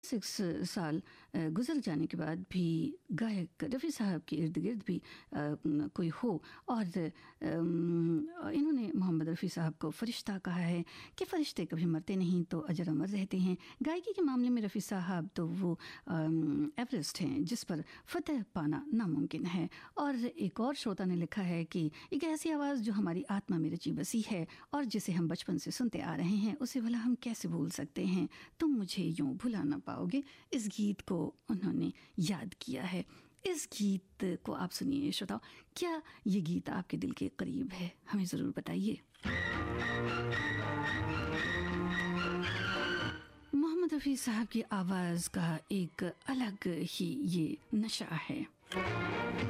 6 साल गुज़र जाने के बाद भी गायक रफ़ी साहब के इर्द-गिर्द भी कोई हो और इन्होंने मोहम्मद रफ़ी साहब को फ़रिश्ता कहा है कि फ़रिश्ते कभी मरते नहीं तो अजर अमर रहते हैं। गायकी के मामले में रफ़ी साहब तो वो एवरेस्ट हैं जिस पर फ़तह पाना नामुमकिन है। और एक और श्रोता ने लिखा है कि एक ऐसी आवाज़ जो हमारी आत्मा में रची बसी है और जिसे हम बचपन से सुनते आ रहे हैं, उसे भला हम कैसे भूल सकते हैं। तुम मुझे यूँ भुला ना पाओगे, इस गीत को उन्होंने याद किया है। इस गीत को आप सुनिए श्रोताओ, क्या ये गीत आपके दिल के करीब है? हमें ज़रूर बताइए। मोहम्मद रफ़ी साहब की आवाज़ का एक अलग ही ये नशा है।